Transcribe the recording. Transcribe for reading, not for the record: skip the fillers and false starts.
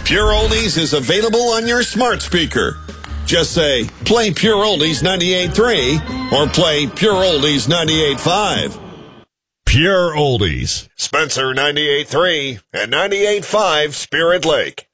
Pure Oldies is available on your smart speaker. Just say, play Pure Oldies 98.3 or play Pure Oldies 98.5. Pure Oldies. Spencer 98.3 and 98.5 Spirit Lake.